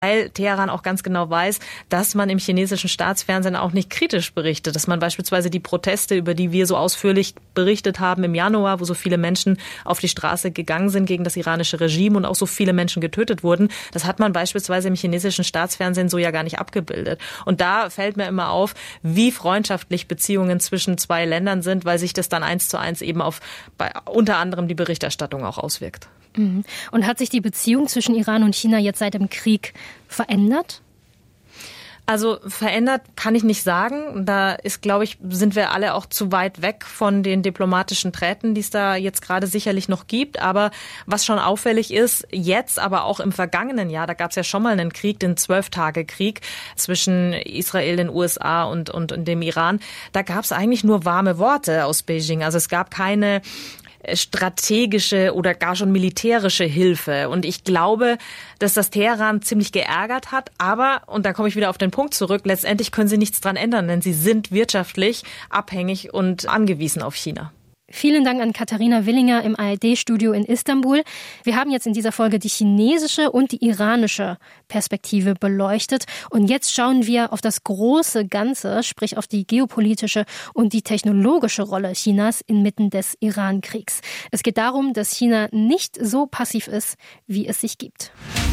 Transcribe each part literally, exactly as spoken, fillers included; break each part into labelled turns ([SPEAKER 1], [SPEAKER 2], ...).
[SPEAKER 1] weil Teheran auch ganz genau weiß, dass man im chinesischen Staatsfernsehen auch nicht kritisch berichtet, dass man beispielsweise die Proteste, über die wir so ausführlich berichtet haben im Januar, wo so viele Menschen auf die Straße gegangen sind gegen das iranische Regime und auch so viele Menschen getötet wurden, das hat man beispielsweise im chinesischen Staatsfernsehen so ja gar nicht abgebildet. Und da fällt mir immer auf, wie freundschaftlich Beziehungen zwischen zwei Ländern sind, weil sich das dann eins zu eins eben auf bei, unter anderem die Berichterstattung auch auswirkt.
[SPEAKER 2] Mhm. Und hat sich die Beziehung zwischen Iran und China jetzt seit dem Krieg verändert?
[SPEAKER 1] Also verändert kann ich nicht sagen. Da ist, glaube ich, sind wir alle auch zu weit weg von den diplomatischen Träten, die es da jetzt gerade sicherlich noch gibt. Aber was schon auffällig ist, jetzt, aber auch im vergangenen Jahr, da gab es ja schon mal einen Krieg, den Zwölf-Tage-Krieg zwischen Israel, den U S A und, und, und dem Iran. Da gab es eigentlich nur warme Worte aus Beijing. Also es gab keine strategische oder gar schon militärische Hilfe. Und ich glaube, dass das Teheran ziemlich geärgert hat. Aber, und da komme ich wieder auf den Punkt zurück, letztendlich können sie nichts dran ändern, denn sie sind wirtschaftlich abhängig und angewiesen auf China.
[SPEAKER 2] Vielen Dank an Katharina Willinger im A R D-Studio in Istanbul. Wir haben jetzt in dieser Folge die chinesische und die iranische Perspektive beleuchtet. Und jetzt schauen wir auf das große Ganze, sprich auf die geopolitische und die technologische Rolle Chinas inmitten des Iran-Kriegs. Es geht darum, dass China nicht so passiv ist, wie es sich gibt.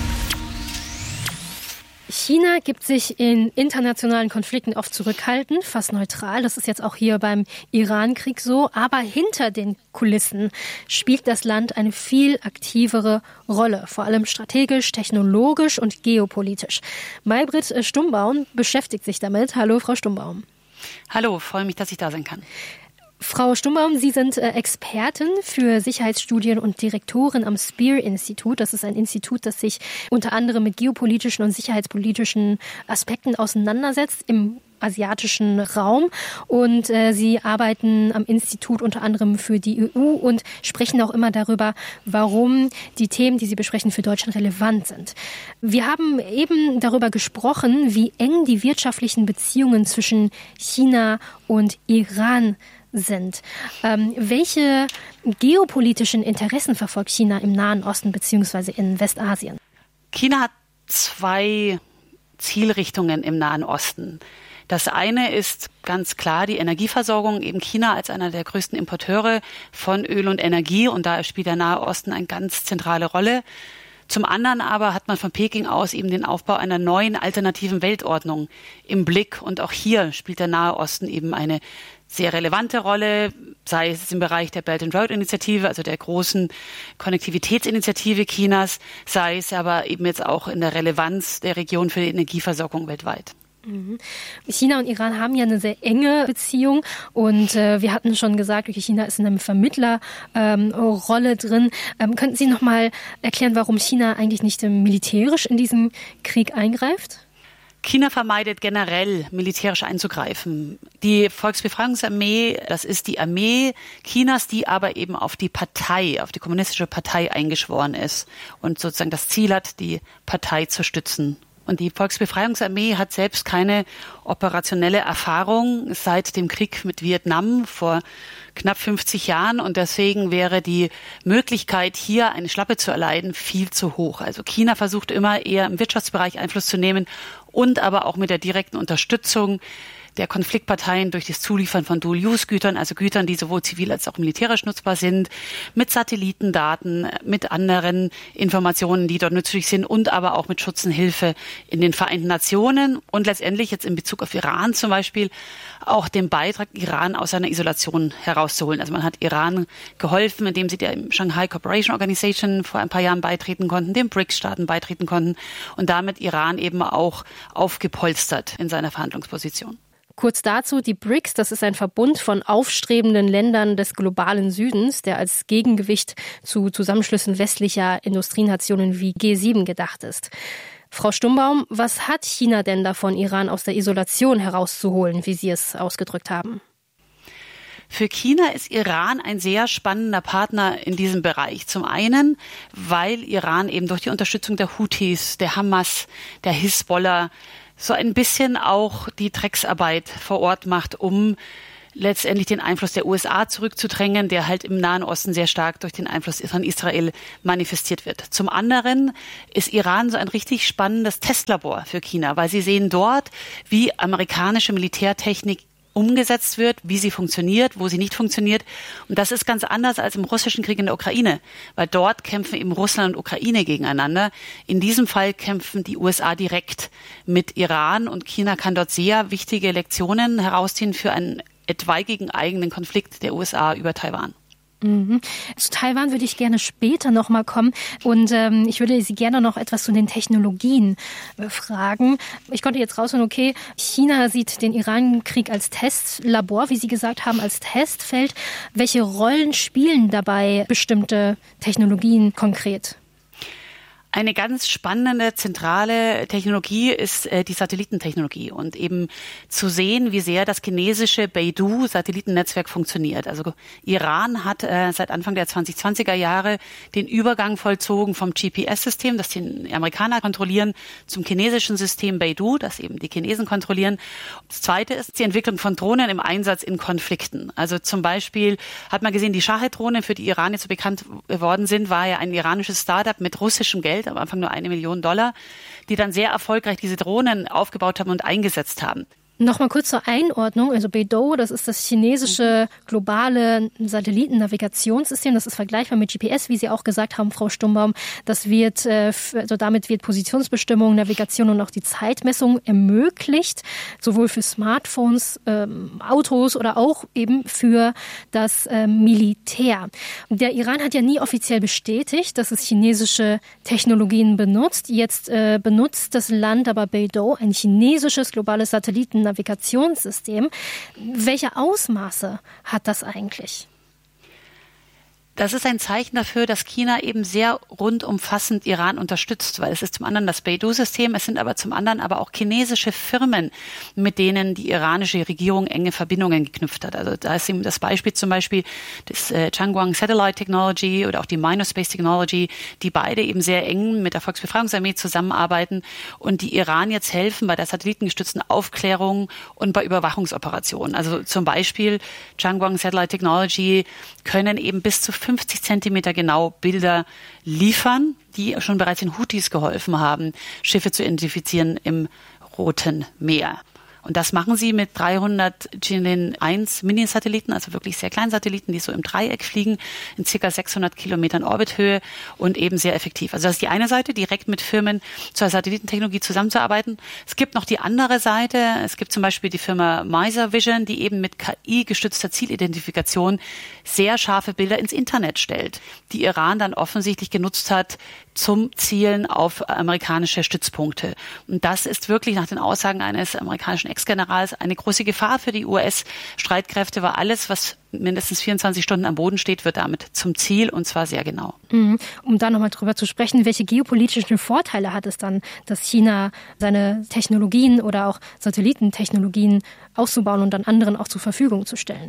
[SPEAKER 2] China gibt sich in internationalen Konflikten oft zurückhaltend, fast neutral. Das ist jetzt auch hier beim Iran-Krieg so. Aber hinter den Kulissen spielt das Land eine viel aktivere Rolle, vor allem strategisch, technologisch und geopolitisch. Maybrit Stumbaum beschäftigt sich damit. Hallo, Frau Stumbaum.
[SPEAKER 3] Hallo, freue mich, dass ich da sein kann.
[SPEAKER 2] Frau Stumbaum, Sie sind Expertin für Sicherheitsstudien und Direktorin am Spear-Institut. Das ist ein Institut, das sich unter anderem mit geopolitischen und sicherheitspolitischen Aspekten auseinandersetzt im asiatischen Raum. Und äh, Sie arbeiten am Institut unter anderem für die E U und sprechen auch immer darüber, warum die Themen, die Sie besprechen, für Deutschland relevant sind. Wir haben eben darüber gesprochen, wie eng die wirtschaftlichen Beziehungen zwischen China und Iran sind. Ähm, welche geopolitischen Interessen verfolgt China im Nahen Osten bzw. in Westasien?
[SPEAKER 3] China hat zwei Zielrichtungen im Nahen Osten. Das eine ist ganz klar die Energieversorgung, eben China als einer der größten Importeure von Öl und Energie, und da spielt der Nahe Osten eine ganz zentrale Rolle. Zum anderen aber hat man von Peking aus eben den Aufbau einer neuen alternativen Weltordnung im Blick, und auch hier spielt der Nahe Osten eben eine sehr relevante Rolle, sei es im Bereich der Belt and Road Initiative, also der großen Konnektivitätsinitiative Chinas, sei es aber eben jetzt auch in der Relevanz der Region für die Energieversorgung weltweit.
[SPEAKER 2] China und Iran haben ja eine sehr enge Beziehung, und äh, wir hatten schon gesagt, okay, China ist in einer Vermittlerrolle ähm, drin. Ähm, könnten Sie noch mal erklären, warum China eigentlich nicht militärisch in diesen Krieg eingreift?
[SPEAKER 3] China vermeidet generell militärisch einzugreifen. Die Volksbefreiungsarmee, das ist die Armee Chinas, die aber eben auf die Partei, auf die kommunistische Partei eingeschworen ist und sozusagen das Ziel hat, die Partei zu stützen. Und die Volksbefreiungsarmee hat selbst keine operationelle Erfahrung seit dem Krieg mit Vietnam vor knapp fünfzig Jahren. Und deswegen wäre die Möglichkeit, hier eine Schlappe zu erleiden, viel zu hoch. Also China versucht immer eher im Wirtschaftsbereich Einfluss zu nehmen und aber auch mit der direkten Unterstützung der Konfliktparteien durch das Zuliefern von Dual-Use-Gütern, also Gütern, die sowohl zivil als auch militärisch nutzbar sind, mit Satellitendaten, mit anderen Informationen, die dort nützlich sind, und aber auch mit Schutz und Hilfe in den Vereinten Nationen und letztendlich jetzt in Bezug auf Iran zum Beispiel auch den Beitrag, Iran aus seiner Isolation herauszuholen. Also man hat Iran geholfen, indem sie der Shanghai Cooperation Organization vor ein paar Jahren beitreten konnten, den B R I C S-Staaten beitreten konnten und damit Iran eben auch aufgepolstert in seiner Verhandlungsposition.
[SPEAKER 2] Kurz dazu, die B R I C S, das ist ein Verbund von aufstrebenden Ländern des globalen Südens, der als Gegengewicht zu Zusammenschlüssen westlicher Industrienationen wie G sieben gedacht ist. Frau Stumbaum, was hat China denn davon, Iran aus der Isolation herauszuholen, wie Sie es ausgedrückt haben?
[SPEAKER 3] Für China ist Iran ein sehr spannender Partner in diesem Bereich. Zum einen, weil Iran eben durch die Unterstützung der Houthis, der Hamas, der Hisbollah so ein bisschen auch die Drecksarbeit vor Ort macht, um letztendlich den Einfluss der U S A zurückzudrängen, der halt im Nahen Osten sehr stark durch den Einfluss von Israel manifestiert wird. Zum anderen ist Iran so ein richtig spannendes Testlabor für China, weil sie sehen dort, wie amerikanische Militärtechnik umgesetzt wird, wie sie funktioniert, wo sie nicht funktioniert. Und das ist ganz anders als im russischen Krieg in der Ukraine, weil dort kämpfen eben Russland und Ukraine gegeneinander. In diesem Fall kämpfen die U S A direkt mit Iran und China kann dort sehr wichtige Lektionen herausziehen für einen etwaigen eigenen Konflikt der U S A über Taiwan.
[SPEAKER 2] Mhm. Zu Taiwan würde ich gerne später noch mal kommen und ähm, ich würde Sie gerne noch etwas zu den Technologien äh, fragen. Ich konnte jetzt raushören, okay, China sieht den Iran-Krieg als Testlabor, wie Sie gesagt haben, als Testfeld. Welche Rollen spielen dabei bestimmte Technologien konkret?
[SPEAKER 3] Eine ganz spannende, zentrale Technologie ist äh, die Satellitentechnologie und eben zu sehen, wie sehr das chinesische Beidou-Satellitennetzwerk funktioniert. Also Iran hat äh, seit Anfang der zwanzig zwanziger Jahre den Übergang vollzogen vom G P S-System, das die Amerikaner kontrollieren, zum chinesischen System Beidou, das eben die Chinesen kontrollieren. Das Zweite ist die Entwicklung von Drohnen im Einsatz in Konflikten. Also zum Beispiel hat man gesehen, die Shahed-Drohnen, für die Iran jetzt so bekannt geworden sind, war ja ein iranisches Startup mit russischem Geld, am Anfang nur eine Million Dollar, die dann sehr erfolgreich diese Drohnen aufgebaut haben und eingesetzt haben.
[SPEAKER 2] Nochmal kurz zur Einordnung. Also Beidou, das ist das chinesische globale Satellitennavigationssystem. Das ist vergleichbar mit G P S, wie Sie auch gesagt haben, Frau Stumbaum. Das wird, also damit wird Positionsbestimmung, Navigation und auch die Zeitmessung ermöglicht, sowohl für Smartphones, ähm, Autos oder auch eben für das ähm, Militär. Der Iran hat ja nie offiziell bestätigt, dass es chinesische Technologien benutzt. Jetzt äh, benutzt das Land aber Beidou, ein chinesisches globales Satelliten Navigationssystem. Welche Ausmaße hat das eigentlich?
[SPEAKER 3] Das ist ein Zeichen dafür, dass China eben sehr rundumfassend Iran unterstützt, weil es ist zum einen das Beidou-System, es sind aber zum anderen aber auch chinesische Firmen, mit denen die iranische Regierung enge Verbindungen geknüpft hat. Also da ist eben das Beispiel zum Beispiel das äh, Changguang Satellite Technology oder auch die Minospace Technology, die beide eben sehr eng mit der Volksbefreiungsarmee zusammenarbeiten und die Iran jetzt helfen bei der satellitengestützten Aufklärung und bei Überwachungsoperationen. Also zum Beispiel Changguang Satellite Technology können eben bis zu fünfzig Zentimeter genau Bilder liefern, die schon bereits den Houthis geholfen haben, Schiffe zu identifizieren im Roten Meer. Und das machen sie mit dreihundert Jinnlin eins Minisatelliten, also wirklich sehr kleinen Satelliten, die so im Dreieck fliegen, in ca. sechshundert Kilometern Orbithöhe und eben sehr effektiv. Also das ist die eine Seite, direkt mit Firmen zur Satellitentechnologie zusammenzuarbeiten. Es gibt noch die andere Seite. Es gibt zum Beispiel die Firma Miser Vision, die eben mit K I-gestützter Zielidentifikation sehr scharfe Bilder ins Internet stellt, die Iran dann offensichtlich genutzt hat zum Zielen auf amerikanische Stützpunkte. Und das ist wirklich nach den Aussagen eines amerikanischen Ex-Generals eine große Gefahr für die U S-Streitkräfte, weil alles, was mindestens vierundzwanzig Stunden am Boden steht, wird damit zum Ziel und zwar sehr genau.
[SPEAKER 2] Um da nochmal drüber zu sprechen, welche geopolitischen Vorteile hat es dann, dass China seine Technologien oder auch Satellitentechnologien auszubauen und dann anderen auch zur Verfügung zu stellen?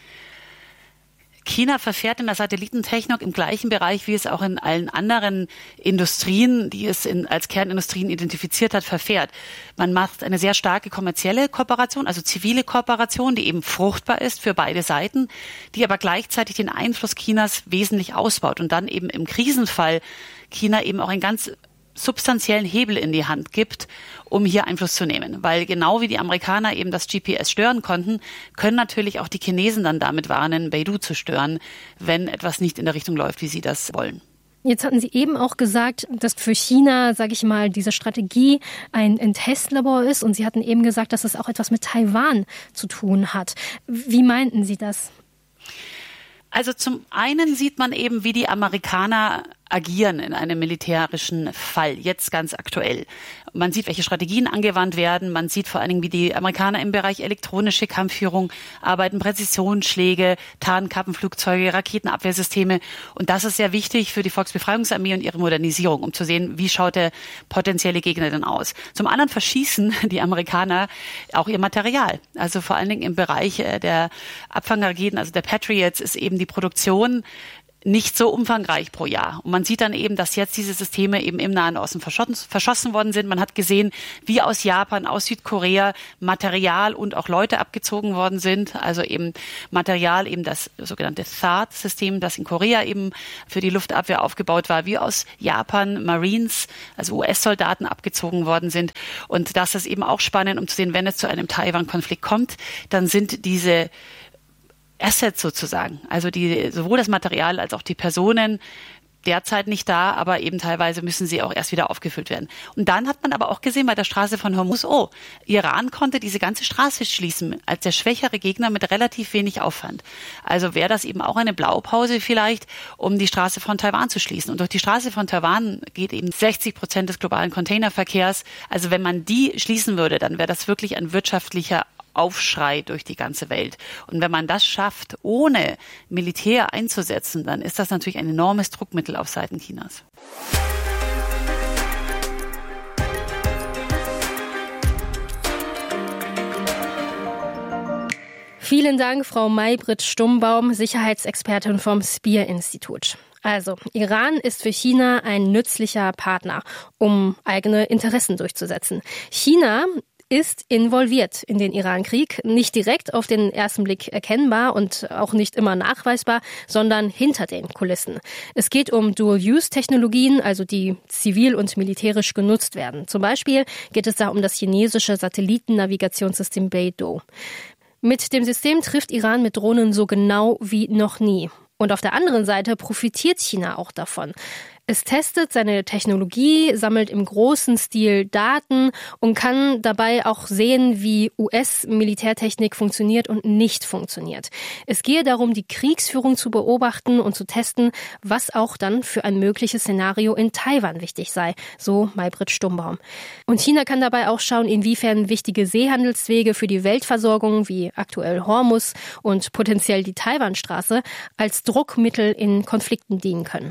[SPEAKER 3] China verfährt in der Satellitentechnik im gleichen Bereich, wie es auch in allen anderen Industrien, die es in, als Kernindustrien identifiziert hat, verfährt. Man macht eine sehr starke kommerzielle Kooperation, also zivile Kooperation, die eben fruchtbar ist für beide Seiten, die aber gleichzeitig den Einfluss Chinas wesentlich ausbaut und dann eben im Krisenfall China eben auch ein ganz substanziellen Hebel in die Hand gibt, um hier Einfluss zu nehmen. Weil genau wie die Amerikaner eben das G P S stören konnten, können natürlich auch die Chinesen dann damit warnen, Beidou zu stören, wenn etwas nicht in der Richtung läuft, wie sie das wollen.
[SPEAKER 2] Jetzt hatten Sie eben auch gesagt, dass für China, sage ich mal, diese Strategie ein, ein Testlabor ist. Und Sie hatten eben gesagt, dass es auch etwas mit Taiwan zu tun hat. Wie meinten Sie das?
[SPEAKER 3] Also zum einen sieht man eben, wie die Amerikaner agieren in einem militärischen Fall, jetzt ganz aktuell. Man sieht, welche Strategien angewandt werden. Man sieht vor allen Dingen, wie die Amerikaner im Bereich elektronische Kampfführung arbeiten, Präzisionsschläge, Tarnkappenflugzeuge, Raketenabwehrsysteme. Und das ist sehr wichtig für die Volksbefreiungsarmee und ihre Modernisierung, um zu sehen, wie schaut der potenzielle Gegner denn aus. Zum anderen verschießen die Amerikaner auch ihr Material. Also vor allen Dingen im Bereich der Abfangraketen, also der Patriots, ist eben die Produktion nicht so umfangreich pro Jahr. Und man sieht dann eben, dass jetzt diese Systeme eben im Nahen Osten verschossen, verschossen worden sind. Man hat gesehen, wie aus Japan, aus Südkorea Material und auch Leute abgezogen worden sind. Also eben Material, eben das sogenannte T H A A D-System, das in Korea eben für die Luftabwehr aufgebaut war, wie aus Japan Marines, also U S-Soldaten abgezogen worden sind. Und das ist eben auch spannend, um zu sehen, wenn es zu einem Taiwan-Konflikt kommt, dann sind diese Assets sozusagen, also die, sowohl das Material als auch die Personen derzeit nicht da, aber eben teilweise müssen sie auch erst wieder aufgefüllt werden. Und dann hat man aber auch gesehen bei der Straße von Hormuz, oh, Iran konnte diese ganze Straße schließen als der schwächere Gegner mit relativ wenig Aufwand. Also wäre das eben auch eine Blaupause vielleicht, um die Straße von Taiwan zu schließen. Und durch die Straße von Taiwan geht eben sechzig Prozent des globalen Containerverkehrs. Also wenn man die schließen würde, dann wäre das wirklich ein wirtschaftlicher Aufschrei durch die ganze Welt. Und wenn man das schafft, ohne Militär einzusetzen, dann ist das natürlich ein enormes Druckmittel auf Seiten Chinas.
[SPEAKER 2] Vielen Dank, Frau Maybrit Stummbaum, Sicherheitsexpertin vom Spear-Institut. Also, Iran ist für China ein nützlicher Partner, um eigene Interessen durchzusetzen. China ist involviert in den Iran-Krieg, nicht direkt auf den ersten Blick erkennbar und auch nicht immer nachweisbar, sondern hinter den Kulissen. Es geht um Dual-Use-Technologien, also die zivil und militärisch genutzt werden. Zum Beispiel geht es da um das chinesische Satellitennavigationssystem Beidou. Mit dem System trifft Iran mit Drohnen so genau wie noch nie. Und auf der anderen Seite profitiert China auch davon. Es testet seine Technologie, sammelt im großen Stil Daten und kann dabei auch sehen, wie U S-Militärtechnik funktioniert und nicht funktioniert. Es gehe darum, die Kriegsführung zu beobachten und zu testen, was auch dann für ein mögliches Szenario in Taiwan wichtig sei, so Maybrit Stummbaum. Und China kann dabei auch schauen, inwiefern wichtige Seehandelswege für die Weltversorgung, wie aktuell Hormuz und potenziell die Taiwanstraße, als Druckmittel in Konflikten dienen können.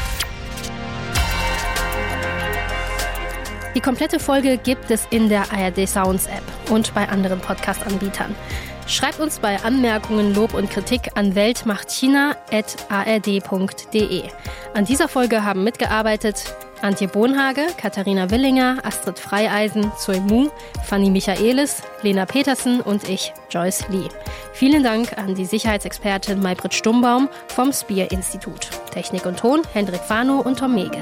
[SPEAKER 2] Die komplette Folge gibt es in der A R D Sounds App und bei anderen Podcast-Anbietern. Schreibt uns bei Anmerkungen, Lob und Kritik an weltmachtchina at a r d punkt d e. An dieser Folge haben mitgearbeitet Antje Bohnhage, Katharina Willinger, Astrid Freieisen, Zoe Mu, Fanny Michaelis, Lena Petersen und ich, Joyce Lee. Vielen Dank an die Sicherheitsexpertin Maybrit Stummbaum vom Spear-Institut. Technik und Ton Hendrik Fano und Tom Meges.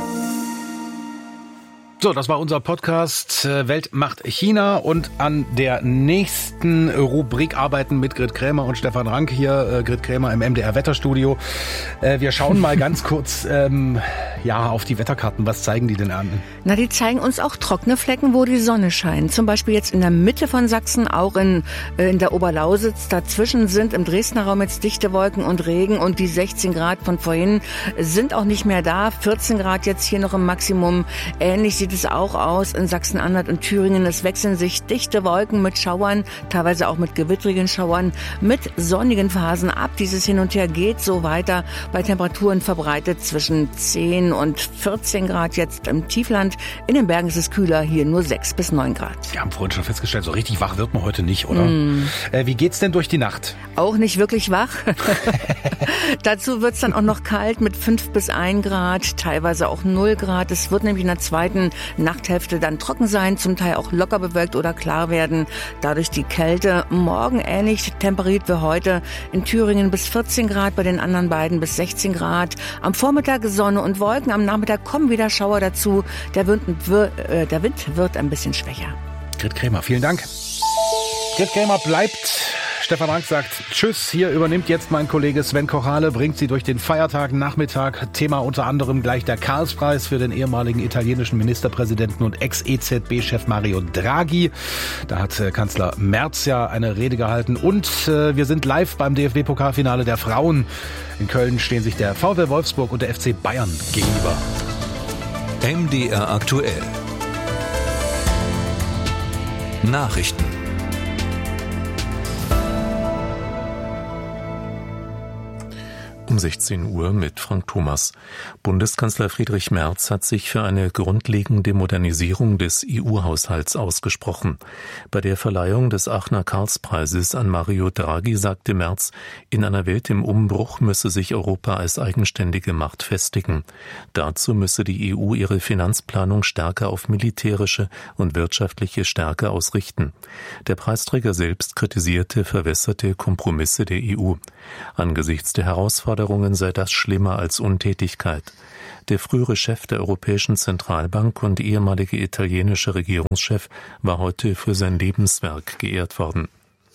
[SPEAKER 4] So, das war unser Podcast äh, Welt macht China, und an der nächsten Rubrik arbeiten mit Grit Krämer und Stefan Rank hier, äh, Grit Krämer im M D R Wetterstudio. Äh, wir schauen mal ganz kurz ähm, ja, auf die Wetterkarten. Was zeigen die denn an?
[SPEAKER 5] Na, die zeigen uns auch trockene Flecken, wo die Sonne scheint. Zum Beispiel jetzt in der Mitte von Sachsen, auch in, äh, in der Oberlausitz. Dazwischen sind im Dresdner Raum jetzt dichte Wolken und Regen, und die sechzehn Grad von vorhin sind auch nicht mehr da. vierzehn Grad jetzt hier noch im Maximum. Ähnlich sieht es auch aus in Sachsen-Anhalt und Thüringen. Es wechseln sich dichte Wolken mit Schauern, teilweise auch mit gewittrigen Schauern, mit sonnigen Phasen ab. Dieses Hin und Her geht so weiter, bei Temperaturen verbreitet zwischen zehn und vierzehn Grad jetzt im Tiefland. In den Bergen ist es kühler, hier nur sechs bis neun Grad.
[SPEAKER 4] Wir haben vorhin schon festgestellt, so richtig wach wird man heute nicht, oder? Mm. Äh, wie geht's denn durch die Nacht?
[SPEAKER 5] Auch nicht wirklich wach. Dazu wird's dann auch noch kalt mit fünf bis ein Grad, teilweise auch null Grad. Es wird nämlich in der zweiten Nachthälfte dann trocken sein, zum Teil auch locker bewölkt oder klar werden. Dadurch die Kälte. Morgen ähnlich temperiert wie heute. In Thüringen bis vierzehn Grad, bei den anderen beiden bis sechzehn Grad. Am Vormittag Sonne und Wolken, am Nachmittag kommen wieder Schauer dazu. Der Wind, äh, der Wind wird ein bisschen schwächer.
[SPEAKER 4] Grit Krämer, vielen Dank. Grit Krämer bleibt. Stefan Rank sagt Tschüss. Hier übernimmt jetzt mein Kollege Sven Kochale, bringt Sie durch den Feiertag, Nachmittag. Thema unter anderem gleich der Karlspreis für den ehemaligen italienischen Ministerpräsidenten und Ex-E Z B-Chef Mario Draghi. Da hat äh, Kanzler Merz ja eine Rede gehalten. Und äh, wir sind live beim D F B-Pokalfinale der Frauen. In Köln stehen sich der VfL Wolfsburg und der F C Bayern gegenüber.
[SPEAKER 6] M D R aktuell. Nachrichten.
[SPEAKER 7] Um sechzehn Uhr mit Frank Thomas. Bundeskanzler Friedrich Merz hat sich für eine grundlegende Modernisierung des E U-Haushalts ausgesprochen. Bei der Verleihung des Aachener Karlspreises an Mario Draghi sagte Merz, in einer Welt im Umbruch müsse sich Europa als eigenständige Macht festigen. Dazu müsse die E U ihre Finanzplanung stärker auf militärische und wirtschaftliche Stärke ausrichten. Der Preisträger selbst kritisierte verwässerte Kompromisse der E U. Angesichts der Herausforderungen sei das schlimmer als Untätigkeit. Der frühere Chef der Europäischen Zentralbank und ehemalige italienische Regierungschef war heute für sein Lebenswerk geehrt worden.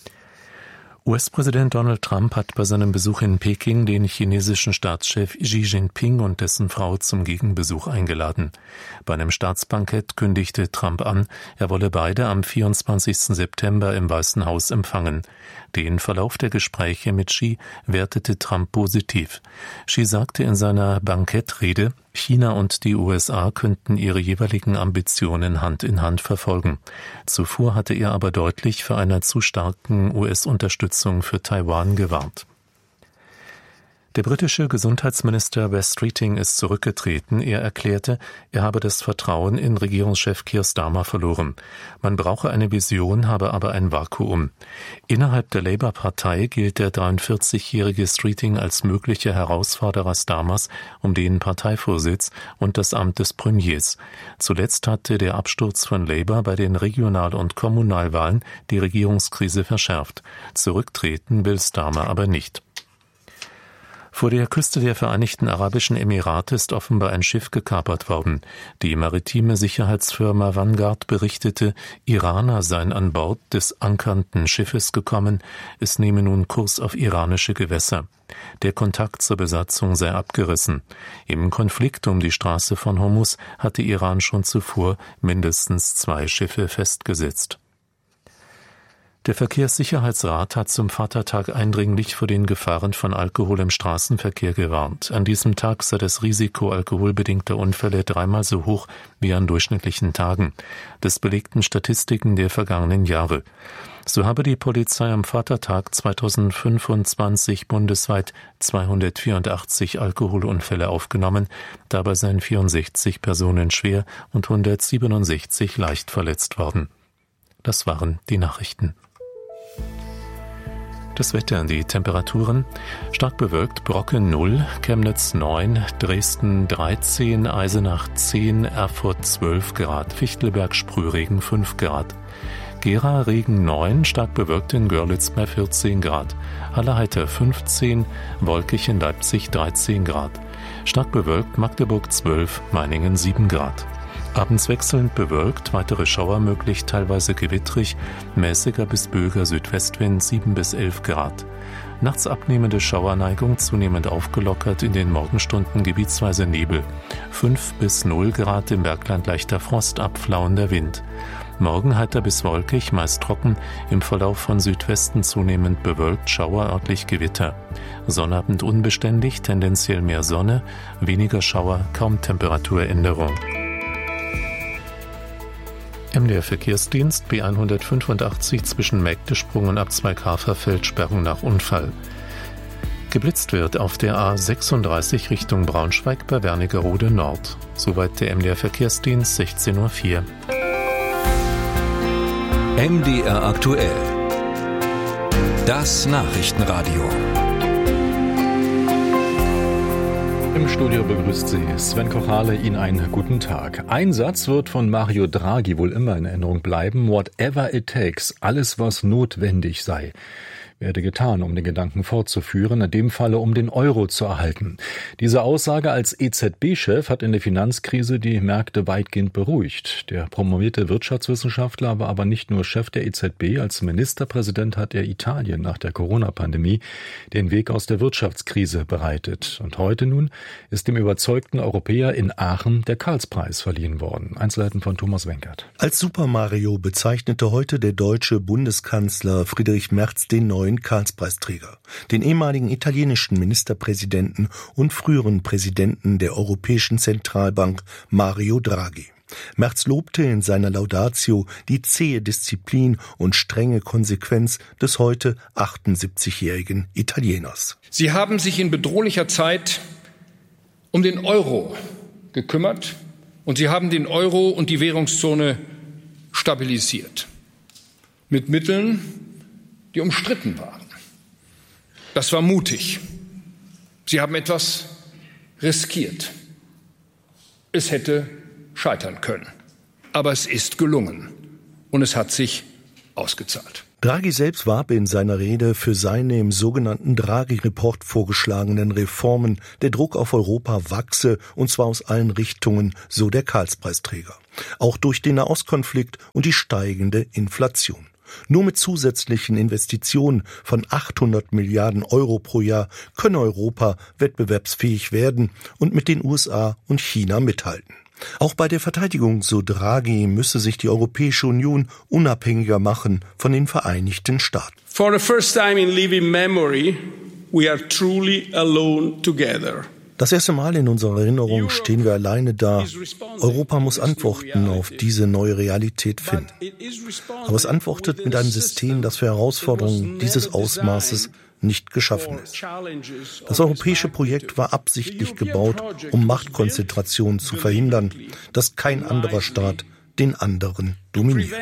[SPEAKER 7] U S-Präsident Donald Trump hat bei seinem Besuch in Peking den chinesischen Staatschef Xi Jinping und dessen Frau zum Gegenbesuch eingeladen. Bei einem Staatsbankett kündigte Trump an, er wolle beide am vierundzwanzigsten September im Weißen Haus empfangen. Den Verlauf der Gespräche mit Xi wertete Trump positiv. Xi sagte in seiner Bankettrede, China und die U S A könnten ihre jeweiligen Ambitionen Hand in Hand verfolgen. Zuvor hatte er aber deutlich für eine zu starken U S-Unterstützung für Taiwan gewarnt. Der britische Gesundheitsminister Wes Streeting ist zurückgetreten. Er erklärte, er habe das Vertrauen in Regierungschef Keir Starmer verloren. Man brauche eine Vision, habe aber ein Vakuum. Innerhalb der Labour-Partei gilt der dreiundvierzigjährige Streeting als möglicher Herausforderer Starmers um den Parteivorsitz und das Amt des Premiers. Zuletzt hatte der Absturz von Labour bei den Regional- und Kommunalwahlen die Regierungskrise verschärft. Zurücktreten will Starmer aber nicht. Vor der Küste der Vereinigten Arabischen Emirate ist offenbar ein Schiff gekapert worden. Die maritime Sicherheitsfirma Vanguard berichtete, Iraner seien an Bord des ankernden Schiffes gekommen. Es nehme nun Kurs auf iranische Gewässer. Der Kontakt zur Besatzung sei abgerissen. Im Konflikt um die Straße von Hormuz hatte Iran schon zuvor mindestens zwei Schiffe festgesetzt. Der Verkehrssicherheitsrat hat zum Vatertag eindringlich vor den Gefahren von Alkohol im Straßenverkehr gewarnt. An diesem Tag sei das Risiko alkoholbedingter Unfälle dreimal so hoch wie an durchschnittlichen Tagen. Das belegten Statistiken der vergangenen Jahre. So habe die Polizei am Vatertag zweitausendfünfundzwanzig bundesweit zweihundertvierundachtzig Alkoholunfälle aufgenommen. Dabei seien vierundsechzig Personen schwer und hundertsiebenundsechzig leicht verletzt worden. Das waren die Nachrichten. Das Wetter, die Temperaturen: stark bewölkt, Brocken null, Chemnitz neun, Dresden dreizehn, Eisenach zehn, Erfurt zwölf Grad, Fichtelberg Sprühregen fünf Grad. Gera Regen neun, stark bewölkt in Görlitz bei vierzehn Grad. Hallerheiter fünfzehn, wolkig in Leipzig dreizehn Grad. Stark bewölkt Magdeburg zwölf, Meiningen sieben Grad. Abends wechselnd bewölkt, weitere Schauer möglich, teilweise gewittrig, mäßiger bis böiger Südwestwind sieben bis elf Grad. Nachts abnehmende Schauerneigung, zunehmend aufgelockert, in den Morgenstunden gebietsweise Nebel. fünf bis null Grad, im Bergland leichter Frost, abflauender Wind. Morgen heiter bis wolkig, meist trocken, im Verlauf von Südwesten zunehmend bewölkt, Schauer, örtlich Gewitter. Sonnabend unbeständig, tendenziell mehr Sonne, weniger Schauer, kaum Temperaturänderung. M D R Verkehrsdienst B hundertfünfundachtzig zwischen Mägdesprung und Abzweig Haferfeld, Sperrung nach Unfall. Geblitzt wird auf der A sechsunddreißig Richtung Braunschweig bei Wernigerode Nord. Soweit der M D R Verkehrsdienst, sechzehn Uhr vier.
[SPEAKER 6] M D R aktuell. Das Nachrichtenradio.
[SPEAKER 4] Im Studio begrüßt Sie Sven Kochale, Ihnen einen guten Tag. Ein Satz wird von Mario Draghi wohl immer in Erinnerung bleiben: Whatever it takes, alles was notwendig sei, werde getan, um den Gedanken fortzuführen, in dem Falle um den Euro zu erhalten. Diese Aussage als E Z B-Chef hat in der Finanzkrise die Märkte weitgehend beruhigt. Der promovierte Wirtschaftswissenschaftler war aber nicht nur Chef der E Z B, als Ministerpräsident hat er Italien nach der Corona-Pandemie den Weg aus der Wirtschaftskrise bereitet. Und heute nun ist dem überzeugten Europäer in Aachen der Karlspreis verliehen worden. Einzelheiten von Thomas Wenkert.
[SPEAKER 8] Als Super Mario bezeichnete heute der deutsche Bundeskanzler Friedrich Merz den neuen Karlspreisträger, den ehemaligen italienischen Ministerpräsidenten und früheren Präsidenten der Europäischen Zentralbank Mario Draghi. Merz lobte in seiner Laudatio die zähe Disziplin und strenge Konsequenz des heute achtundsiebzigjährigen Italieners.
[SPEAKER 9] Sie haben sich in bedrohlicher Zeit um den Euro gekümmert und Sie haben den Euro und die Währungszone stabilisiert. Mit Mitteln, die umstritten waren. Das war mutig. Sie haben etwas riskiert. Es hätte scheitern können. Aber es ist gelungen und es hat sich ausgezahlt.
[SPEAKER 8] Draghi selbst warb in seiner Rede für seine im sogenannten Draghi-Report vorgeschlagenen Reformen. Der Druck auf Europa wachse, und zwar aus allen Richtungen, so der Karlspreisträger. Auch durch den Nahostkonflikt und die steigende Inflation. Nur mit zusätzlichen Investitionen von achthundert Milliarden Euro pro Jahr könne Europa wettbewerbsfähig werden und mit den U S A und China mithalten. Auch bei der Verteidigung, so Draghi, müsse sich die Europäische Union unabhängiger machen von den Vereinigten Staaten.
[SPEAKER 10] For the first time in living memory, we are truly alone together.
[SPEAKER 8] Das erste Mal in unserer Erinnerung stehen wir alleine da. Europa muss Antworten auf diese neue Realität finden. Aber es antwortet mit einem System, das für Herausforderungen dieses Ausmaßes nicht geschaffen ist. Das europäische Projekt war absichtlich gebaut, um Machtkonzentration zu verhindern, dass kein anderer Staat den anderen dominiert.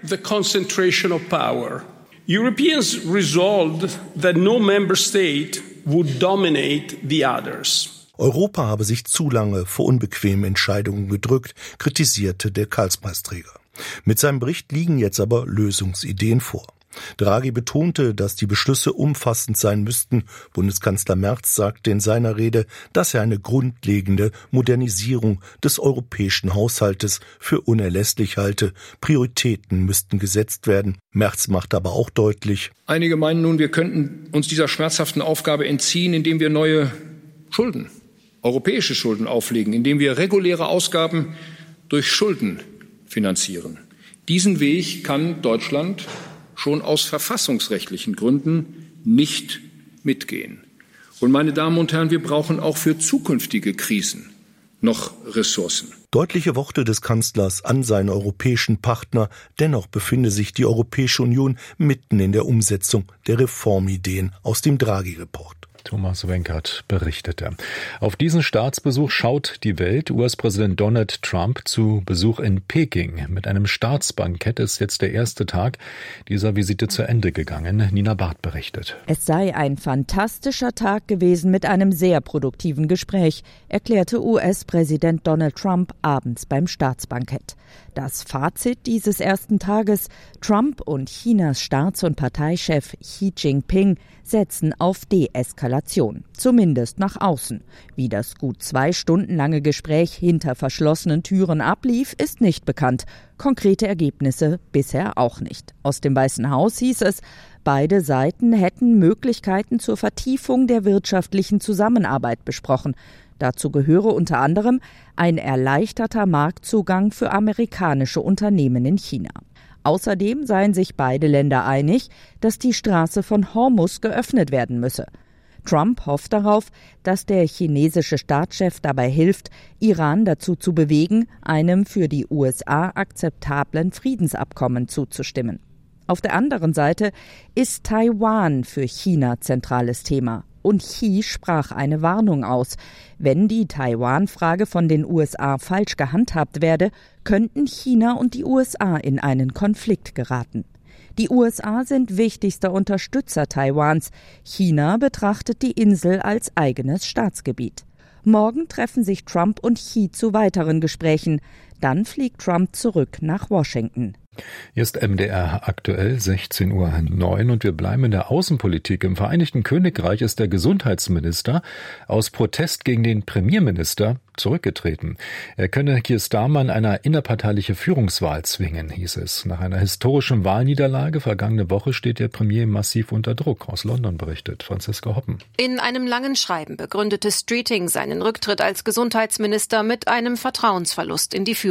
[SPEAKER 10] Europeans resolved that no member state would dominate the others.
[SPEAKER 8] Europa habe sich zu lange vor unbequemen Entscheidungen gedrückt, kritisierte der Karlspreisträger. Mit seinem Bericht liegen jetzt aber Lösungsideen vor. Draghi betonte, dass die Beschlüsse umfassend sein müssten. Bundeskanzler Merz sagte in seiner Rede, dass er eine grundlegende Modernisierung des europäischen Haushaltes für unerlässlich halte. Prioritäten müssten gesetzt werden. Merz macht aber auch deutlich:
[SPEAKER 9] Einige meinen nun, wir könnten uns dieser schmerzhaften Aufgabe entziehen, indem wir neue Schulden, europäische Schulden auflegen, indem wir reguläre Ausgaben durch Schulden finanzieren. Diesen Weg kann Deutschland schon aus verfassungsrechtlichen Gründen nicht mitgehen. Und meine Damen und Herren, wir brauchen auch für zukünftige Krisen noch Ressourcen.
[SPEAKER 8] Deutliche Worte des Kanzlers an seinen europäischen Partner. Dennoch befinde sich die Europäische Union mitten in der Umsetzung der Reformideen aus dem Draghi-Report.
[SPEAKER 7] Thomas Wenkert berichtete. Auf diesen Staatsbesuch schaut die Welt. U S-Präsident Donald Trump zu Besuch in Peking. Mit einem Staatsbankett ist jetzt der erste Tag dieser Visite zu Ende gegangen. Nina Barth berichtet.
[SPEAKER 11] Es sei ein fantastischer Tag gewesen mit einem sehr produktiven Gespräch, erklärte U S-Präsident Donald Trump abends beim Staatsbankett. Das Fazit dieses ersten Tages: Trump und Chinas Staats- und Parteichef Xi Jinping setzen auf Deeskalation, zumindest nach außen. Wie das gut zwei Stunden lange Gespräch hinter verschlossenen Türen ablief, ist nicht bekannt. Konkrete Ergebnisse bisher auch nicht. Aus dem Weißen Haus hieß es, beide Seiten hätten Möglichkeiten zur Vertiefung der wirtschaftlichen Zusammenarbeit besprochen. Dazu gehöre unter anderem ein erleichterter Marktzugang für amerikanische Unternehmen in China. Außerdem seien sich beide Länder einig, dass die Straße von Hormuz geöffnet werden müsse. Trump hofft darauf, dass der chinesische Staatschef dabei hilft, Iran dazu zu bewegen, einem für die U S A akzeptablen Friedensabkommen zuzustimmen. Auf der anderen Seite ist Taiwan für China zentrales Thema. Und Xi sprach eine Warnung aus. Wenn die Taiwan-Frage von den U S A falsch gehandhabt werde, könnten China und die U S A in einen Konflikt geraten. Die U S A sind wichtigster Unterstützer Taiwans. China betrachtet die Insel als eigenes Staatsgebiet. Morgen treffen sich Trump und Xi zu weiteren Gesprächen. Dann fliegt Trump zurück nach Washington.
[SPEAKER 7] Hier ist M D R aktuell sechzehn Uhr neun und wir bleiben in der Außenpolitik. Im Vereinigten Königreich ist der Gesundheitsminister aus Protest gegen den Premierminister zurückgetreten. Er könne Keir Starmer in eine innerparteiliche Führungswahl zwingen, hieß es. Nach einer historischen Wahlniederlage vergangene Woche steht der Premier massiv unter Druck. Aus London berichtet Franziska Hoppen.
[SPEAKER 12] In einem langen Schreiben begründete Streeting seinen Rücktritt als Gesundheitsminister mit einem Vertrauensverlust in die Führung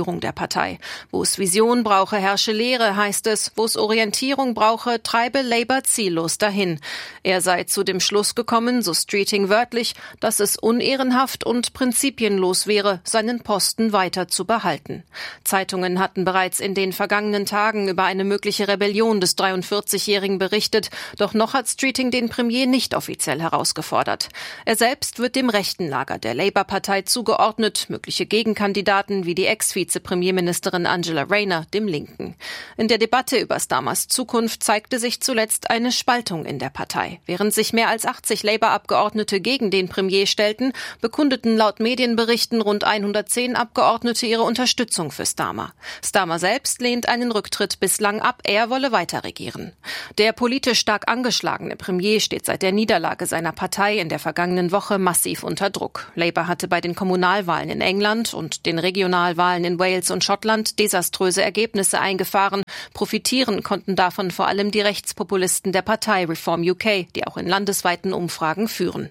[SPEAKER 12] Führung der Partei. Wo es Vision brauche, herrsche Lehre, heißt es. Wo es Orientierung brauche, treibe Labour ziellos dahin. Er sei zu dem Schluss gekommen, so Streeting wörtlich, dass es unehrenhaft und prinzipienlos wäre, seinen Posten weiter zu behalten. Zeitungen hatten bereits in den vergangenen Tagen über eine mögliche Rebellion des dreiundvierzigjährigen berichtet, doch noch hat Streeting den Premier nicht offiziell herausgefordert. Er selbst wird dem rechten Lager der Labour-Partei zugeordnet, mögliche Gegenkandidaten wie die Ex-Vize-Premierministerin Angela Rayner dem Linken. In der Debatte über Starmers Zukunft zeigte sich zuletzt eine Spaltung in der Partei. Während sich mehr als achtzig Labour-Abgeordnete gegen den Premier stellten, bekundeten laut Medienberichten rund hundertzehn Abgeordnete ihre Unterstützung für Starmer. Starmer selbst lehnt einen Rücktritt bislang ab, er wolle weiter regieren. Der politisch stark angeschlagene Premier steht seit der Niederlage seiner Partei in der vergangenen Woche massiv unter Druck. Labour hatte bei den Kommunalwahlen in England und den Regionalwahlen in Wales und Schottland desaströse Ergebnisse eingefahren. Profitieren konnten davon vor allem die Rechtspopulisten der Partei Reform U K, die auch in landesweiten Umfragen führen.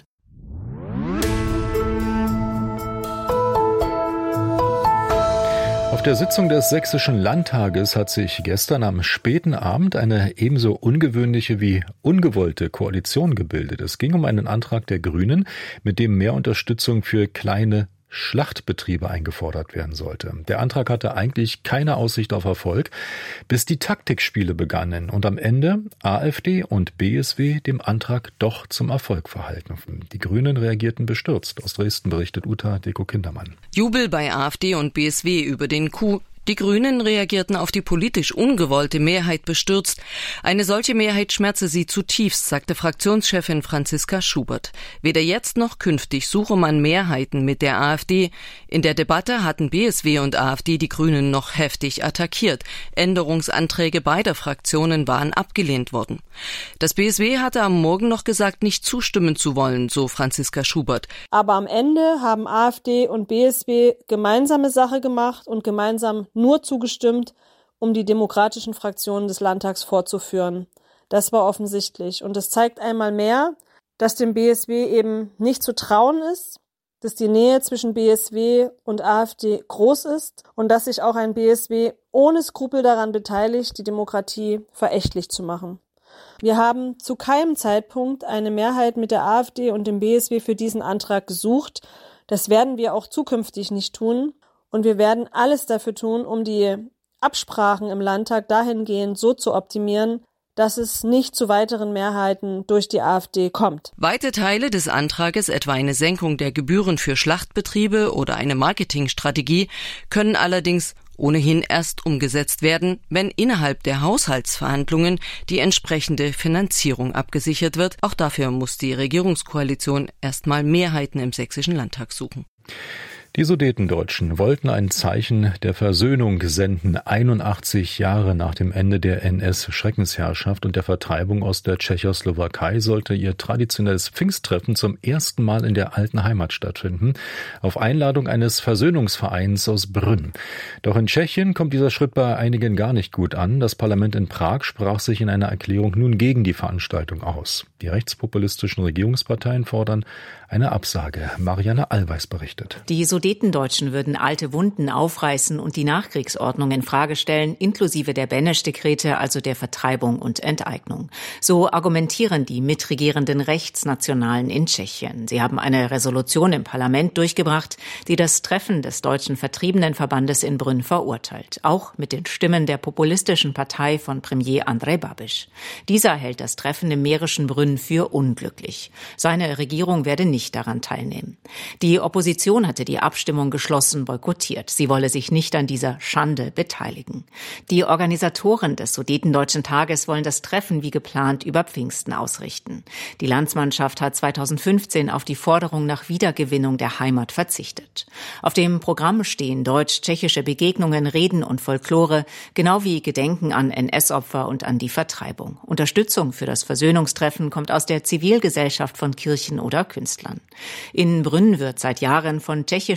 [SPEAKER 7] Auf der Sitzung des Sächsischen Landtages hat sich gestern am späten Abend eine ebenso ungewöhnliche wie ungewollte Koalition gebildet. Es ging um einen Antrag der Grünen, mit dem mehr Unterstützung für kleine Schlachtbetriebe eingefordert werden sollte. Der Antrag hatte eigentlich keine Aussicht auf Erfolg, bis die Taktikspiele begannen und am Ende AfD und B S W dem Antrag doch zum Erfolg verhalten. Die Grünen reagierten bestürzt. Aus Dresden berichtet Uta Deko-Kindermann.
[SPEAKER 13] Jubel bei AfD und B S W über den Coup. Die Grünen reagierten auf die politisch ungewollte Mehrheit bestürzt. Eine solche Mehrheit schmerze sie zutiefst, sagte Fraktionschefin Franziska Schubert. Weder jetzt noch künftig suche man Mehrheiten mit der AfD. In der Debatte hatten B S W und AfD die Grünen noch heftig attackiert. Änderungsanträge beider Fraktionen waren abgelehnt worden. Das B S W hatte am Morgen noch gesagt, nicht zustimmen zu wollen, so Franziska Schubert.
[SPEAKER 14] Aber am Ende haben AfD und B S W gemeinsame Sache gemacht und gemeinsam nur zugestimmt, um die demokratischen Fraktionen des Landtags fortzuführen. Das war offensichtlich. Und es zeigt einmal mehr, dass dem B S W eben nicht zu trauen ist, dass die Nähe zwischen B S W und AfD groß ist und dass sich auch ein B S W ohne Skrupel daran beteiligt, die Demokratie verächtlich zu machen. Wir haben zu keinem Zeitpunkt eine Mehrheit mit der AfD und dem B S W für diesen Antrag gesucht. Das werden wir auch zukünftig nicht tun. Und wir werden alles dafür tun, um die Absprachen im Landtag dahingehend so zu optimieren, dass es nicht zu weiteren Mehrheiten durch die AfD kommt.
[SPEAKER 13] Weite Teile des Antrages, etwa eine Senkung der Gebühren für Schlachtbetriebe oder eine Marketingstrategie, können allerdings ohnehin erst umgesetzt werden, wenn innerhalb der Haushaltsverhandlungen die entsprechende Finanzierung abgesichert wird. Auch dafür muss die Regierungskoalition erstmal Mehrheiten im Sächsischen Landtag suchen.
[SPEAKER 7] Die Sudetendeutschen wollten ein Zeichen der Versöhnung senden, einundachtzig Jahre nach dem Ende der N S-Schreckensherrschaft und der Vertreibung aus der Tschechoslowakei sollte ihr traditionelles Pfingsttreffen zum ersten Mal in der alten Heimat stattfinden, auf Einladung eines Versöhnungsvereins aus Brünn. Doch in Tschechien kommt dieser Schritt bei einigen gar nicht gut an. Das Parlament in Prag sprach sich in einer Erklärung nun gegen die Veranstaltung aus. Die rechtspopulistischen Regierungsparteien fordern eine Absage. Marianne Allweis berichtet.
[SPEAKER 15] Die Sudetendeutschen würden alte Wunden aufreißen und die Nachkriegsordnung in Frage stellen, inklusive der Benesch-Dekrete, also der Vertreibung und Enteignung. So argumentieren die mitregierenden Rechtsnationalen in Tschechien. Sie haben eine Resolution im Parlament durchgebracht, die das Treffen des deutschen Vertriebenenverbandes in Brünn verurteilt, auch mit den Stimmen der populistischen Partei von Premier Andrej Babiš. Dieser hält das Treffen im mährischen Brünn für unglücklich. Seine Regierung werde nicht daran teilnehmen. Die Opposition hatte die Abstimmung geschlossen boykottiert. Sie wolle sich nicht an dieser Schande beteiligen. Die Organisatoren des Sudetendeutschen Tages wollen das Treffen wie geplant über Pfingsten ausrichten. Die Landsmannschaft hat zweitausendfünfzehn auf die Forderung nach Wiedergewinnung der Heimat verzichtet. Auf dem Programm stehen deutsch-tschechische Begegnungen, Reden und Folklore, genau wie Gedenken an N S-Opfer und an die Vertreibung. Unterstützung für das Versöhnungstreffen kommt aus der Zivilgesellschaft von Kirchen oder Künstlern. In Brünn wird seit Jahren von tschechischen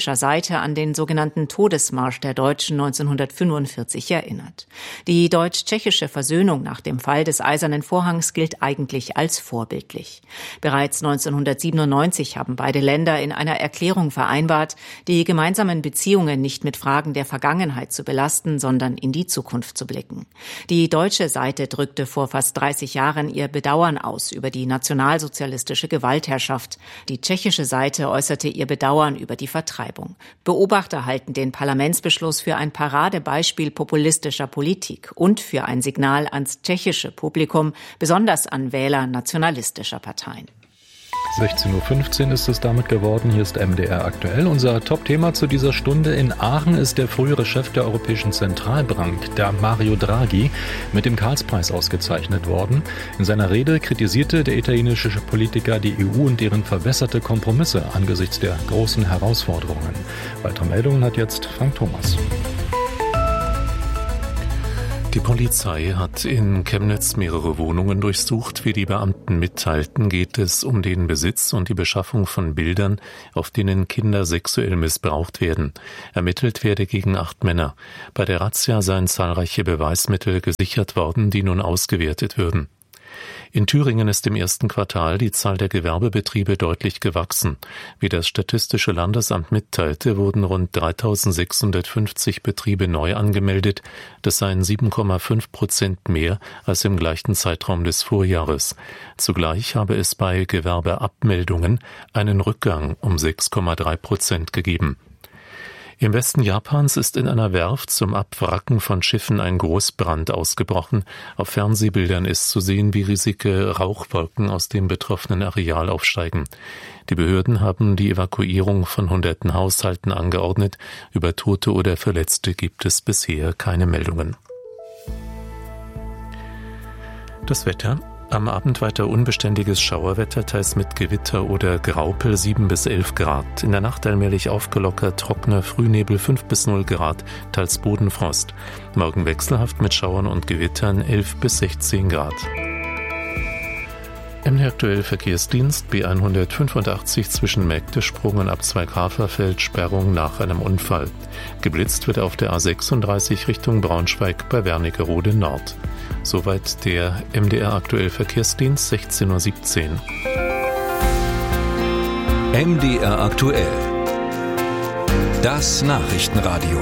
[SPEAKER 15] tschechischer Seite an den sogenannten Todesmarsch der Deutschen neunzehnhundertfünfundvierzig erinnert. Die deutsch-tschechische Versöhnung nach dem Fall des Eisernen Vorhangs gilt eigentlich als vorbildlich. Bereits neunzehnhundertsiebenundneunzig haben beide Länder in einer Erklärung vereinbart, die gemeinsamen Beziehungen nicht mit Fragen der Vergangenheit zu belasten, sondern in die Zukunft zu blicken. Die deutsche Seite drückte vor fast dreißig Jahren ihr Bedauern aus über die nationalsozialistische Gewaltherrschaft. Die tschechische Seite äußerte ihr Bedauern über die Vertreibung. Beobachter halten den Parlamentsbeschluss für ein Paradebeispiel populistischer Politik und für ein Signal ans tschechische Publikum, besonders an Wähler nationalistischer Parteien.
[SPEAKER 7] sechzehn Uhr fünfzehn ist es damit geworden. Hier ist M D R aktuell. Unser Top-Thema zu dieser Stunde. In Aachen ist der frühere Chef der Europäischen Zentralbank, der Mario Draghi, mit dem Karlspreis ausgezeichnet worden. In seiner Rede kritisierte der italienische Politiker die E U und deren verbesserte Kompromisse angesichts der großen Herausforderungen. Weitere Meldungen hat jetzt Frank Thomas. Die Polizei hat in Chemnitz mehrere Wohnungen durchsucht. Wie die Beamten mitteilten, geht es um den Besitz und die Beschaffung von Bildern, auf denen Kinder sexuell missbraucht werden. Ermittelt werde gegen acht Männer. Bei der Razzia seien zahlreiche Beweismittel gesichert worden, die nun ausgewertet würden. In Thüringen ist im ersten Quartal die Zahl der Gewerbebetriebe deutlich gewachsen. Wie das Statistische Landesamt mitteilte, wurden rund dreitausendsechshundertfünfzig Betriebe neu angemeldet. Das seien sieben Komma fünf Prozent mehr als im gleichen Zeitraum des Vorjahres. Zugleich habe es bei Gewerbeabmeldungen einen Rückgang um sechs Komma drei Prozent gegeben. Im Westen Japans ist in einer Werft zum Abwracken von Schiffen ein Großbrand ausgebrochen. Auf Fernsehbildern ist zu sehen, wie riesige Rauchwolken aus dem betroffenen Areal aufsteigen. Die Behörden haben die Evakuierung von hunderten Haushalten angeordnet. Über Tote oder Verletzte gibt es bisher keine Meldungen. Das Wetter. Am Abend weiter unbeständiges Schauerwetter, teils mit Gewitter oder Graupel, sieben bis elf Grad. In der Nacht allmählich aufgelockert, trockener Frühnebel, fünf bis null Grad, teils Bodenfrost. Morgen wechselhaft mit Schauern und Gewittern, elf bis sechzehn Grad. M D R aktuell Verkehrsdienst B hundertfünfundachtzig zwischen Mägdesprung und Abzweig-Haferfeld, Sperrung nach einem Unfall. Geblitzt wird auf der A sechsunddreißig Richtung Braunschweig bei Wernigerode Nord. Soweit der M D R aktuell Verkehrsdienst, sechzehn Uhr siebzehn.
[SPEAKER 6] M D R aktuell. Das Nachrichtenradio.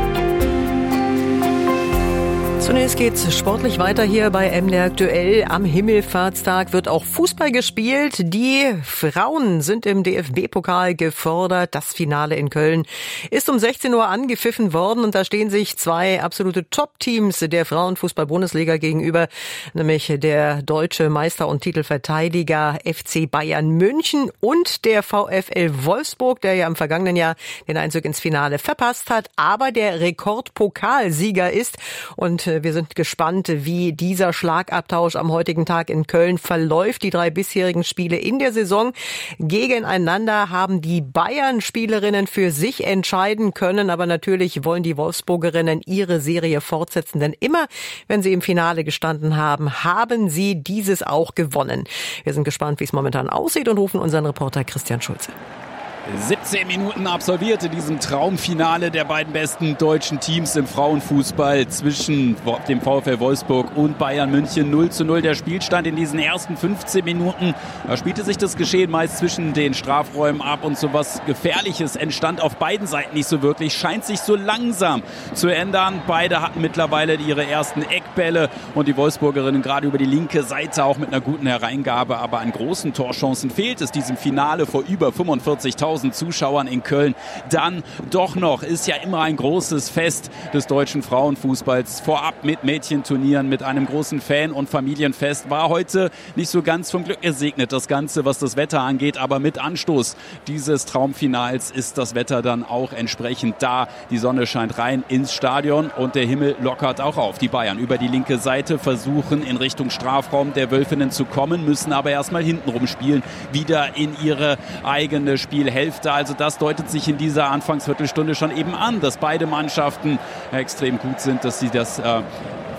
[SPEAKER 16] Zunächst geht's sportlich weiter hier bei M D R aktuell. Am Himmelfahrtstag wird auch Fußball gespielt. Die Frauen sind im D F B-Pokal gefordert. Das Finale in Köln ist um sechzehn Uhr angepfiffen worden und da stehen sich zwei absolute Top-Teams der Frauenfußball-Bundesliga gegenüber, nämlich der deutsche Meister und Titelverteidiger F C Bayern München und der VfL Wolfsburg, der ja im vergangenen Jahr den Einzug ins Finale verpasst hat, aber der Rekordpokalsieger ist. Und wir sind gespannt, wie dieser Schlagabtausch am heutigen Tag in Köln verläuft. Die drei bisherigen Spiele in der Saison gegeneinander haben die Bayern-Spielerinnen für sich entscheiden können. Aber natürlich wollen die Wolfsburgerinnen ihre Serie fortsetzen. Denn immer, wenn sie im Finale gestanden haben, haben sie dieses auch gewonnen. Wir sind gespannt, wie es momentan aussieht und rufen unseren Reporter Christian Schulze.
[SPEAKER 17] siebzehn Minuten absolviert in diesem Traumfinale der beiden besten deutschen Teams im Frauenfußball zwischen dem VfL Wolfsburg und Bayern München. null zu null der Spielstand in diesen ersten fünfzehn Minuten. Da spielte sich das Geschehen meist zwischen den Strafräumen ab und so was Gefährliches entstand auf beiden Seiten nicht so wirklich. Scheint sich so langsam zu ändern. Beide hatten mittlerweile ihre ersten Eckbälle und die Wolfsburgerinnen gerade über die linke Seite auch mit einer guten Hereingabe. Aber an großen Torchancen fehlt es diesem Finale vor über fünfundvierzigtausend Zuschauern in Köln. Dann doch noch, ist ja immer ein großes Fest des deutschen Frauenfußballs. Vorab mit Mädchenturnieren, mit einem großen Fan- und Familienfest. War heute nicht so ganz vom Glück gesegnet, das Ganze, was das Wetter angeht. Aber mit Anstoß dieses Traumfinals ist das Wetter dann auch entsprechend da. Die Sonne scheint rein ins Stadion und der Himmel lockert auch auf. Die Bayern über die linke Seite versuchen in Richtung Strafraum der Wölfinnen zu kommen, müssen aber erstmal hintenrum spielen, wieder in ihre eigene Spielhälfte. Also das deutet sich in dieser Anfangsviertelstunde schon eben an, dass beide Mannschaften extrem gut sind, dass sie das äh,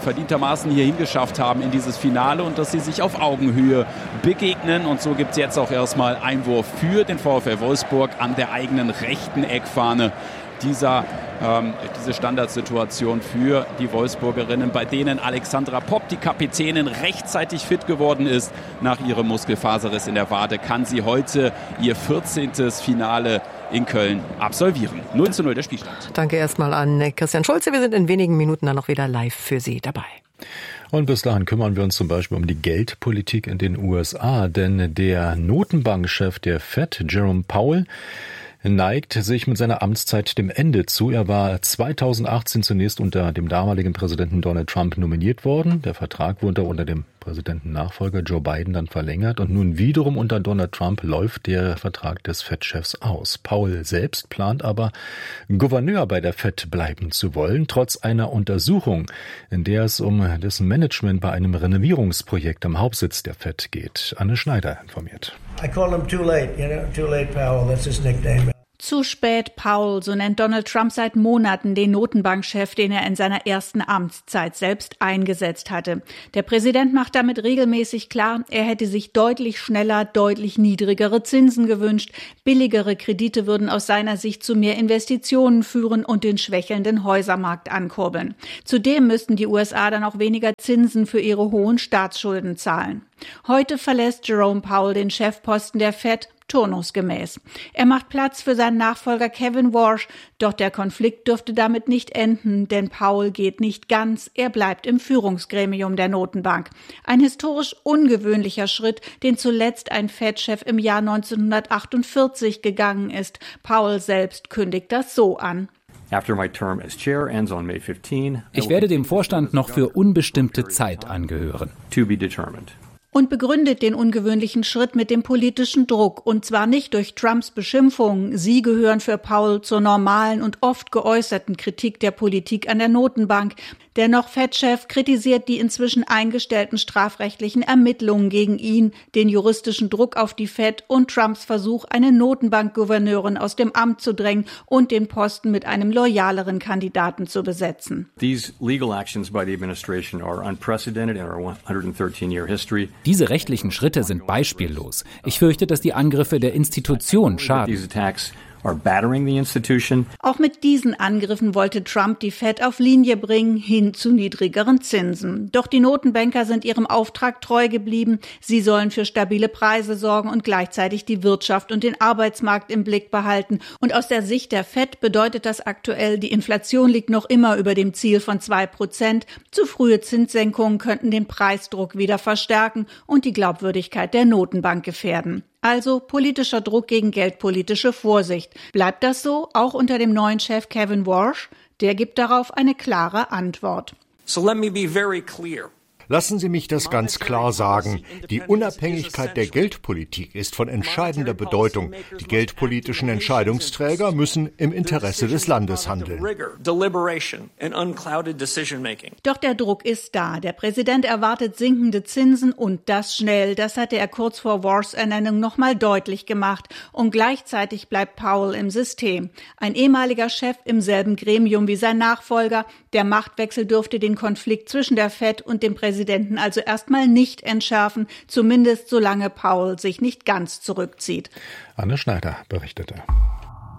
[SPEAKER 17] verdientermaßen hierhin geschafft haben in dieses Finale und dass sie sich auf Augenhöhe begegnen. Und so gibt es jetzt auch erstmal Einwurf für den VfL Wolfsburg an der eigenen rechten Eckfahne. Dieser, ähm, diese Standardsituation für die Wolfsburgerinnen, bei denen Alexandra Popp, die Kapitänin, rechtzeitig fit geworden ist. Nach ihrem Muskelfaserriss in der Wade kann sie heute ihr vierzehntes Finale in Köln absolvieren. null zu null der Spielstand.
[SPEAKER 16] Danke erstmal an Christian Schulze. Wir sind in wenigen Minuten dann noch wieder live für Sie dabei.
[SPEAKER 7] Und bis dahin kümmern wir uns zum Beispiel um die Geldpolitik in den U S A, denn der Notenbankchef der Fed, Jerome Powell, neigt sich mit seiner Amtszeit dem Ende zu. Er war zweitausendachtzehn zunächst unter dem damaligen Präsidenten Donald Trump nominiert worden. Der Vertrag wurde unter dem Präsidentennachfolger Joe Biden dann verlängert und nun wiederum unter Donald Trump läuft der Vertrag des Fed-Chefs aus. Powell selbst plant aber, Gouverneur bei der Fed bleiben zu wollen, trotz einer Untersuchung, in der es um dessen Management bei einem Renovierungsprojekt am Hauptsitz der Fed geht. Anne Schneider informiert.
[SPEAKER 18] I call him too late, you know, too late Powell, that's his nickname.
[SPEAKER 19] Zu spät Powell, so nennt Donald Trump seit Monaten den Notenbankchef, den er in seiner ersten Amtszeit selbst eingesetzt hatte. Der Präsident macht damit regelmäßig klar, er hätte sich deutlich schneller, deutlich niedrigere Zinsen gewünscht. Billigere Kredite würden aus seiner Sicht zu mehr Investitionen führen und den schwächelnden Häusermarkt ankurbeln. Zudem müssten die U S A dann auch weniger Zinsen für ihre hohen Staatsschulden zahlen. Heute verlässt Jerome Powell den Chefposten der Fed turnusgemäß. Er macht Platz für seinen Nachfolger Kevin Warsh, doch der Konflikt dürfte damit nicht enden, denn Powell geht nicht ganz, er bleibt im Führungsgremium der Notenbank. Ein historisch ungewöhnlicher Schritt, den zuletzt ein Fed-Chef im Jahr neunzehnhundertachtundvierzig gegangen ist. Powell selbst kündigt das so an.
[SPEAKER 20] Ich werde dem Vorstand noch für unbestimmte Zeit angehören.
[SPEAKER 19] Und begründet den ungewöhnlichen Schritt mit dem politischen Druck, und zwar nicht durch Trumps Beschimpfungen. Sie gehören für Powell zur normalen und oft geäußerten Kritik der Politik an der Notenbank. Der noch Fed-Chef kritisiert die inzwischen eingestellten strafrechtlichen Ermittlungen gegen ihn, den juristischen Druck auf die Fed und Trumps Versuch, eine Notenbankgouverneurin aus dem Amt zu drängen und den Posten mit einem loyaleren Kandidaten zu besetzen.
[SPEAKER 21] These legal actions by the administration are unprecedented in our one hundred thirteen year history.
[SPEAKER 20] Diese rechtlichen Schritte sind beispiellos. Ich fürchte, dass die Angriffe der Institution schaden.
[SPEAKER 19] Auch mit diesen Angriffen wollte Trump die Fed auf Linie bringen, hin zu niedrigeren Zinsen. Doch die Notenbanker sind ihrem Auftrag treu geblieben. Sie sollen für stabile Preise sorgen und gleichzeitig die Wirtschaft und den Arbeitsmarkt im Blick behalten. Und aus der Sicht der Fed bedeutet das aktuell, die Inflation liegt noch immer über dem Ziel von zwei Prozent. Zu frühe Zinssenkungen könnten den Preisdruck wieder verstärken und die Glaubwürdigkeit der Notenbank gefährden. Also politischer Druck gegen geldpolitische Vorsicht. Bleibt das so, auch unter dem neuen Chef Kevin Warsh? Der gibt darauf eine klare Antwort.
[SPEAKER 22] So let me be very clear.
[SPEAKER 23] Lassen Sie mich das ganz klar sagen. Die Unabhängigkeit der Geldpolitik ist von entscheidender Bedeutung. Die geldpolitischen Entscheidungsträger müssen im Interesse des Landes handeln.
[SPEAKER 19] Doch der Druck ist da. Der Präsident erwartet sinkende Zinsen und das schnell. Das hatte er kurz vor Warshs Ernennung noch mal deutlich gemacht. Und gleichzeitig bleibt Powell im System. Ein ehemaliger Chef im selben Gremium wie sein Nachfolger. Der Machtwechsel dürfte den Konflikt zwischen der Fed und dem Präsidenten Präsidenten also erstmal nicht entschärfen, zumindest solange Powell sich nicht ganz zurückzieht.
[SPEAKER 7] Anne Schneider berichtete.